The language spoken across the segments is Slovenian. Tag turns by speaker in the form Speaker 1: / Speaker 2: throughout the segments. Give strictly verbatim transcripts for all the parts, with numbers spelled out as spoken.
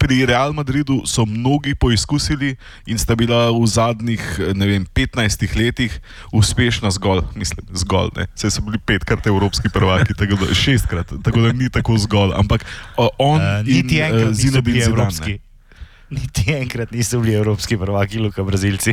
Speaker 1: pri Real Madridu so mnogi poizkusili in sta bila v zadnjih, ne vem, petnajstih letih uspešna zgolj, mislim, zgolj, ne, saj so bili petkrat evropski prvaki, tako da šestkrat, tako da ni tako zgolj, ampak uh, on uh, in uh, Zinedine Zidane.
Speaker 2: Niti enkrat niso bili evropski prvaki, Luka, Brazilci.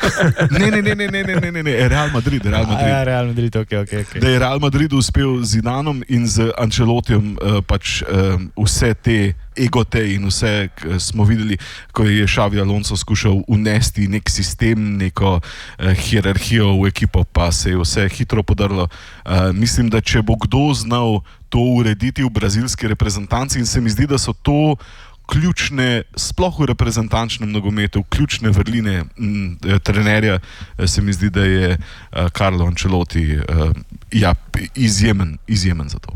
Speaker 1: ne, ne, ne, ne, ne, ne, ne, ne, Real Madrid, Real Madrid.
Speaker 2: A, ja, Real Madrid, ok, ok, ok.
Speaker 1: Da je Real Madrid uspel z Zidanom in z Ancelotijem uh, pač um, vse te egote in vse, k, smo videli, ko je Xavi Alonso skušal unesti nek sistem, neko uh, hierarhijo v ekipo, pa se je vse hitro podrlo. Uh, mislim, da če bo kdo znal to urediti v brazilski reprezentanci, in se mi zdi, da so to ključne, sploh v reprezentančnem nogometu, ključne vrline m, trenerja, se mi zdi, da je uh, Carlo Ancelotti uh, ja, izjemen, izjemen za to.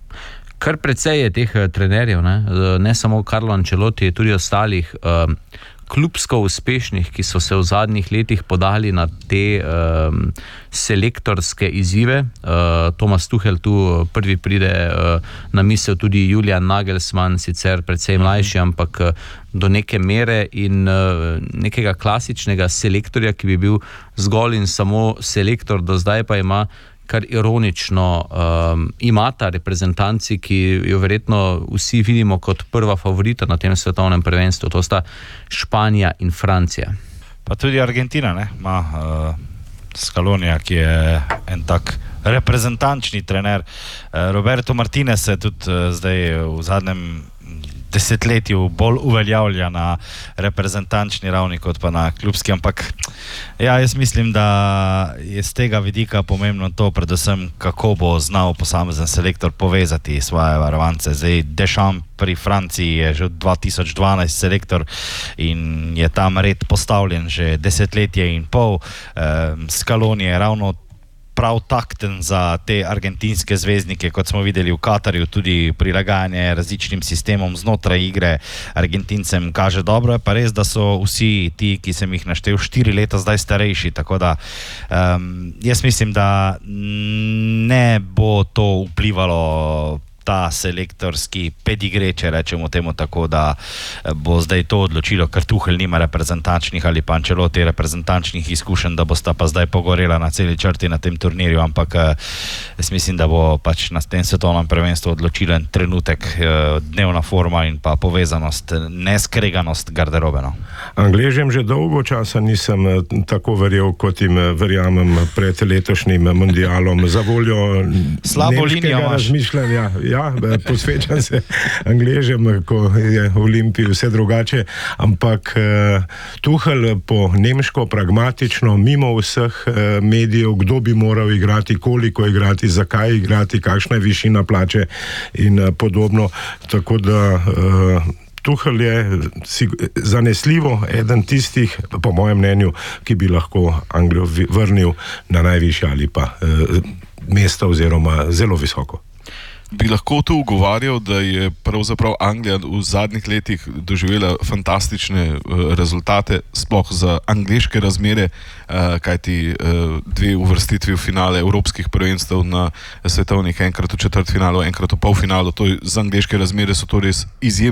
Speaker 3: Kar precej je teh trenerjev, ne, ne samo Carlo Ancelotti, tudi ostalih uh, klubsko uspešnih, ki so se v zadnjih letih podali na te um, selektorske izzive. Uh, Thomas Tuchel tu prvi pride uh, na misel, tudi Julian Nagelsmann, sicer precej mlajši, ampak uh, do neke mere, in uh, nekega klasičnega selektorja, ki bi bil zgolj in samo selektor, do zdaj pa ima kar ironično, um, imata reprezentanci, ki jo verjetno vsi vidimo kot prva favorita na tem svetovnem prvenstvu, to sta Španija in Francija.
Speaker 2: Pa tudi Argentina, ne, ima uh, Scalonija, ki je en tak reprezentančni trener. Uh, Roberto Martinez se tudi uh, zdaj v zadnjem desetletju bolj uveljavlja na reprezentančni ravni kot pa na klubski, ampak ja, jaz mislim, da je z tega vidika pomembno to, predvsem kako bo znal posamezen selektor povezati svoje varovance. Zdaj Deschamps pri Franciji je že od dva tisoč dvanajst selektor in je tam red postavljen že desetletje in pol. ehm, Scaloni je ravno prav takten za te argentinske zvezdnike, kot smo videli v Katarju, tudi prilagajanje različnim sistemom znotraj igre Argentincem kaže dobro. Je pa res, da so vsi ti, ki sem jih naštel, štiri leta zdaj starejši, tako da um, jaz mislim, da ne bo to vplivalo, ta selektorski pedigre, če rečemo temu tako, da bo zdaj to odločilo, ker Tuchel nima reprezentančnih ali pa Ancelotti reprezentančnih izkušenj, da bosta pa zdaj pogorela na celi črti na tem turnirju, ampak jaz mislim, da bo pač na tem svetovnem prvenstvu odločilen trenutek, dnevna forma in pa povezanost, neskreganost garderobe. No.
Speaker 4: Angležem že dolgo časa nisem tako verjel, kot jim verjamem pred letošnjim mundialom. Za voljo
Speaker 2: slabo linijo
Speaker 4: razmišljanja. Ja, posvečam se Angležem, ko je v Olimpiji vse drugače, ampak uh, Tuchel po nemško, pragmatično, mimo vseh uh, medijev, kdo bi moral igrati, koliko igrati, zakaj igrati, kakšna je višina plače in uh, podobno. Tako da uh, Tuchel je zanesljivo eden tistih, po mojem mnenju, ki bi lahko Anglijo vrnil na najvišje ali pa uh, mesto oziroma zelo visoko.
Speaker 1: Bi lahko tu ugovarjal, da je pravzaprav Anglija v zadnjih letih doživela fantastične uh, rezultate, sploh za angleške razmere, uh, kajti uh, dve uvrstitvi v finale evropskih prvenstev na svetovnih, enkrat v četrtfinalu, enkrat v polfinalu, to je, za angleške razmere so to res izjemne.